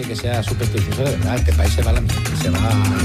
que sea supersticioso de verdad, este país se va a la mierda, se va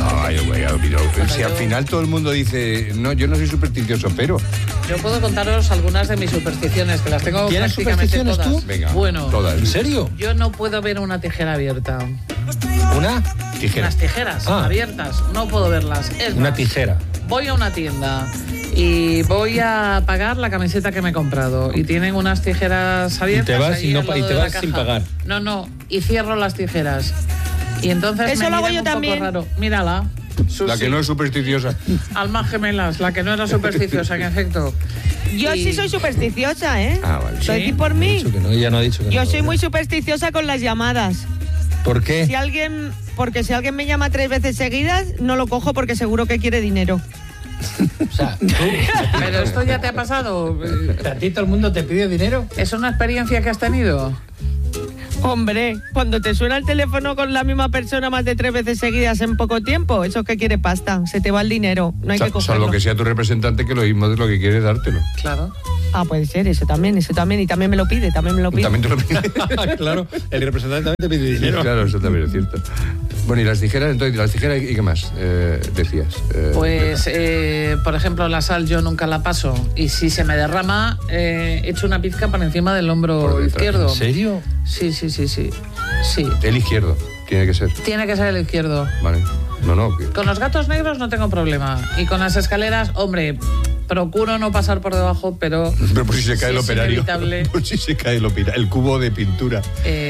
a... Si al final todo el mundo dice, no, yo no soy supersticioso, pero... Yo puedo contaros algunas de mis supersticiones, que las tengo ¿Tienes prácticamente supersticiones todas. tú? Venga, Bueno, todas. ¿En serio? yo no puedo ver una tijera abierta. ¿Una? Tijera. Las tijeras abiertas, no puedo verlas. Es Una más, tijera. voy a una tienda y voy a pagar la camiseta que me he comprado y tienen unas tijeras abiertas. Y te vas, ahí y no, al lado y te de la vas sin caja. pagar. No, y cierro las tijeras. Y entonces Eso me lo hago miran yo un poco también. raro. Mírala. La que no es supersticiosa. Almas gemelas, la que no era supersticiosa, en efecto. Yo sí soy supersticiosa, ¿eh? Ah, vale. ¿Lo Sí. decís por Ha mí? dicho que no, ella no ha dicho que no. Yo soy muy supersticiosa con las llamadas. ¿Por qué? Porque si alguien me llama 3 veces seguidas, no lo cojo porque seguro que quiere dinero. O sea, ¿tú? Pero esto ya te ha pasado. ¿A ti todo el mundo te pide dinero? ¿Es una experiencia que has tenido? Hombre, cuando te suena el teléfono con la misma persona más de 3 veces seguidas en poco tiempo, eso que quiere pasta, se te va el dinero, no hay que cogerlo. Salvo que sea tu representante, que lo mismo es lo que quiere dártelo. Claro. Ah, puede ser, eso también, y también me lo pide, También te lo pide. Claro, el representante también te pide dinero. Claro, eso también es cierto. Bueno, y las tijeras, entonces, las tijeras, ¿y qué más decías? Pues, por ejemplo, la sal yo nunca la paso y si se me derrama, echo una pizca por encima del hombro Por detrás. izquierdo. ¿En serio? Sí. Sí. El izquierdo, tiene que ser. Tiene que ser el izquierdo. Vale. No. Que... Con los gatos negros no tengo problema. Y con las escaleras, hombre, procuro no pasar por debajo, pero... Pero por si se cae el es operario. inevitable. Por si se cae el cubo de pintura.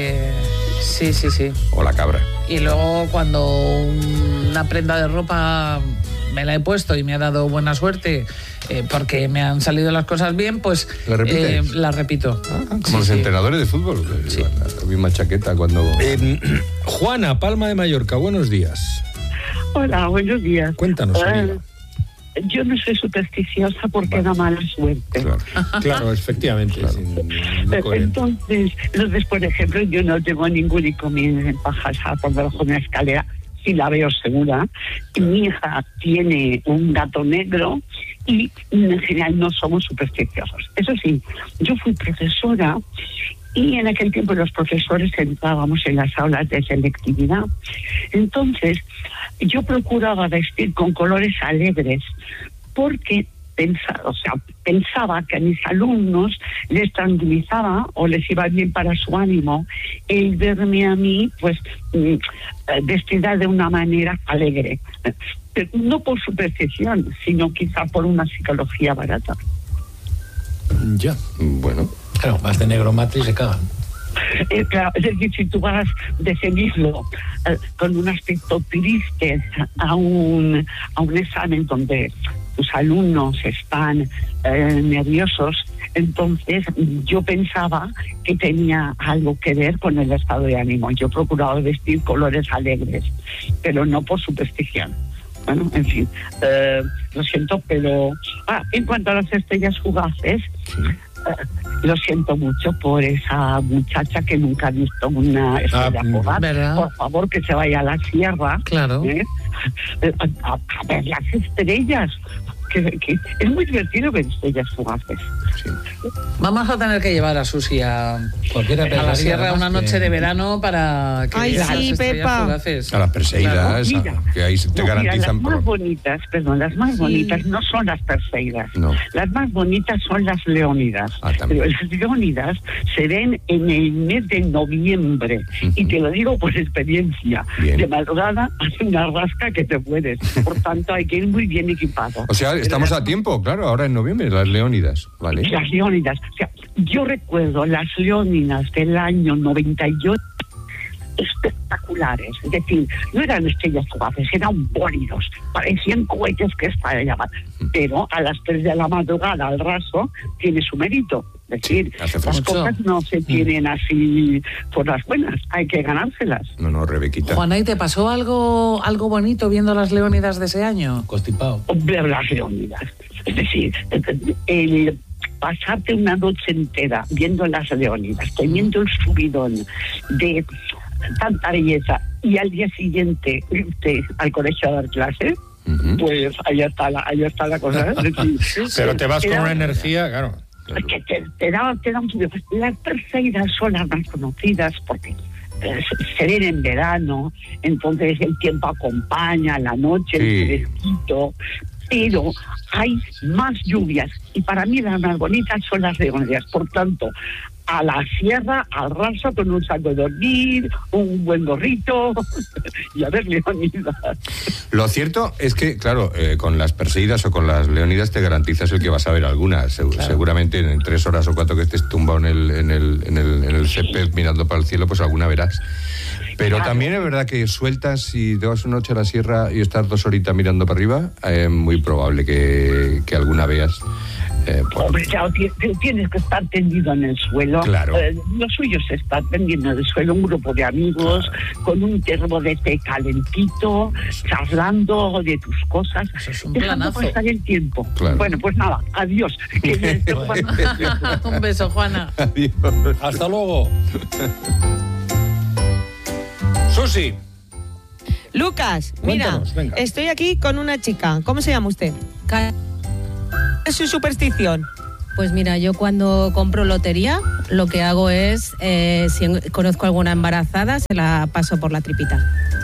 Sí. O la cabra. Y luego cuando una prenda de ropa me la he puesto y me ha dado buena suerte porque me han salido las cosas bien, pues ¿La repites? la repito. Como los entrenadores de fútbol. Sí. La misma chaqueta cuando... Juana, Palma de Mallorca, buenos días. Hola, buenos días. Cuéntanos, amiga. Yo no soy supersticiosa porque da mala suerte. Claro. Claro, efectivamente. Claro. No coherente. Entonces, por ejemplo, yo no tengo ningún inconveniente en pasar por debajo de una escalera, si la veo segura. Mi hija tiene un gato negro y en general no somos supersticiosos. Eso sí, yo fui profesora y en aquel tiempo los profesores entrábamos en las aulas de selectividad. Entonces, yo procuraba vestir con colores alegres porque pensaba que a mis alumnos les tranquilizaba o les iba bien para su ánimo el verme a mí pues vestida de una manera alegre. Pero no por superstición, sino quizá por una psicología barata. Ya. Bueno. Claro, más de negro mate y se cagan. Claro, es decir, si tú vas de seguirlo con un aspecto triste a un examen donde tus alumnos están nerviosos, entonces yo pensaba que tenía algo que ver con el estado de ánimo. Yo procuraba vestir colores alegres, pero no por superstición. Bueno, en fin, lo siento, pero... en cuanto a las estrellas fugaces... lo siento mucho por esa muchacha que nunca ha visto una estrella fugaz. ¿verdad? Por favor, que se vaya a la sierra. Claro. A ver las estrellas. Que es muy divertido ver estrellas fugaces. Sí. Vamos a tener que llevar a Susi a la sierra una noche de verano para que Ay, vea sí, las estrellas Pepa. fugaces. A las Perseidas, Claro. que ahí te garantizan... Las más bonitas, las más bonitas no son las Perseidas. No. Las más bonitas son las Leónidas. También. Pero las Leónidas se ven en el mes de noviembre. Y te lo digo por experiencia. Bien. De madrugada hace una rasca que te puedes. Por tanto, hay que ir muy bien equipado. O sea, estamos a tiempo, claro, ahora en noviembre, las Leónidas, ¿vale? Las Leónidas. O sea, yo recuerdo las Leónidas del año 98 espectaculares. Es decir, no eran estrellas fugaces, eran bólidos. Parecían cohetes que estallaban. Pero a las 3 de la madrugada, al raso, tiene su mérito. Es decir, hace las fresco. cosas no se tienen así por las buenas, hay que ganárselas. No, Rebequita. Juana, ¿y te pasó algo bonito viendo las Leónidas de ese año? Constipado. Ver las Leónidas. Es decir, el pasarte una noche entera viendo las Leónidas, teniendo el subidón de tanta belleza y al día siguiente irte al colegio a dar clases, pues ahí está la cosa. Es decir, Pero te vas con una energía, claro. que te da un subidón. Las Perseidas son las más conocidas porque se ven en verano, entonces el tiempo acompaña, la noche, el fresquito, pero hay más lluvias y para mí las más bonitas son las leonidas. Por tanto, a la sierra, al raso, con un saco de dormir, un buen gorrito y a ver leonidas. Lo cierto es que, claro, con las perseguidas o con las leonidas te garantizas el que vas a ver algunas. Seguramente en 3 horas o 4 que estés tumbado en el césped mirando para el cielo, pues alguna verás. Pero también es verdad que sueltas y te vas una noche a la sierra y estás 2 horitas mirando para arriba, es muy probable que alguna veas. Hombre, claro, tienes que estar tendido en el suelo. Claro. Lo suyo es estar tendido en el suelo, un grupo de amigos, con un termo de té calentito, charlando de tus cosas, dejando pasar el tiempo. Claro. Bueno, pues nada, adiós. Un beso, Juana. Adiós. Hasta luego. Susi. Lucas, mira, Cuéntanos, venga. estoy aquí con una chica. ¿Cómo se llama usted? ¿Es su superstición? Pues mira, yo cuando compro lotería, lo que hago es, si conozco alguna embarazada, se la paso por la tripita.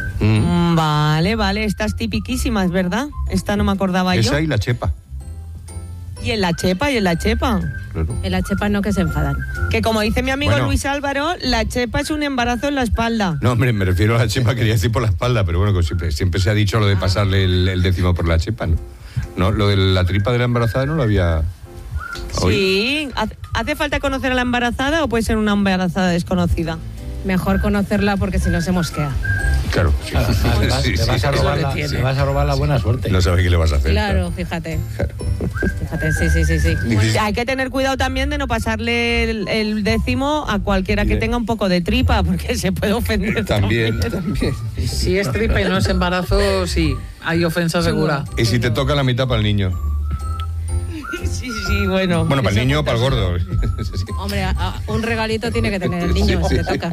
Vale, estas tipiquísimas, ¿verdad? Esta no me acordaba yo. Esa y la chepa. Y en la chepa. Claro. En la chepa no, que se enfadan. Que como dice mi amigo Bueno. Luis Álvaro, la chepa es un embarazo en la espalda. No, hombre, me refiero a la chepa, quería decir por la espalda, pero bueno, que siempre se ha dicho lo de pasarle el décimo por la chepa, ¿no? No, lo de la tripa de la embarazada no lo había oído. Sí, ¿hace falta conocer a la embarazada o puede ser una embarazada desconocida? Mejor conocerla porque si no se mosquea. Claro. Además, Sí, te vas a robar la buena suerte. No sabes qué le vas a hacer. Claro, fíjate. Claro. Fíjate, sí. Pues hay que tener cuidado también de no pasarle el décimo a cualquiera que tenga un poco de tripa, porque se puede ofender. También. Si es tripa y no es embarazo, sí, hay ofensa segura. Y si te toca la mitad para el niño. Sí, bueno. Bueno, para el niño o para el gordo. Sí. Hombre, un regalito tiene que tener el niño si le toca.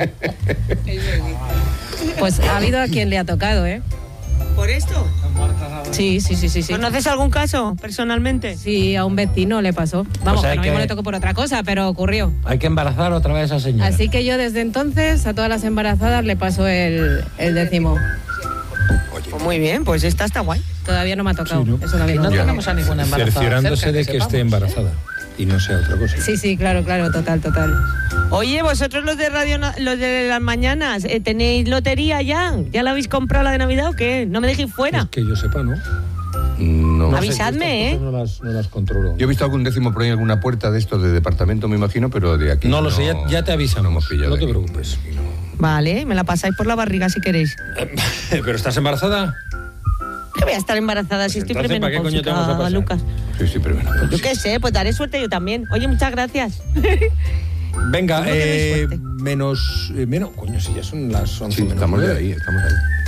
Pues ha habido a quien le ha tocado, ¿eh? ¿Por esto? Sí. ¿Conoces algún caso personalmente? Sí, a un vecino le pasó. Vamos, Pues hay que no mismo que- le tocó por otra cosa, pero ocurrió. Hay que embarazar otra vez a esa señora. Así que yo desde entonces a todas las embarazadas le paso el décimo. Pues muy bien, pues esta está guay. Todavía no me ha tocado. Sí, ¿no? Es una Y no virtud. tenemos a ninguna embarazada Cerciorándose cerca, de que esté sepamos. embarazada y no sea otra cosa. Sí, claro, total. Oye, vosotros los de los de las mañanas, ¿tenéis lotería ya? ¿Ya la habéis comprado la de Navidad o qué? No me dejéis fuera. Que yo sepa, ¿no? No. Avisadme, No las controlo. Yo he visto algún décimo por ahí en alguna puerta de estos de departamento, me imagino, pero de aquí. No lo sé, ya te avisamos. No hemos pillado No te aquí. preocupes. Vale, me la pasáis por la barriga si queréis. ¿Pero estás embarazada? Que voy a estar embarazada si estoy entonces, ¿para qué coño te vamos a pasar? Lucas. Sí, pero bueno. Yo qué sé, pues daré suerte yo también. Oye, muchas gracias. Venga, No tenéis suerte. menos... coño, si ya son las 11 Sí, menos estamos de 9. ahí, estamos ahí.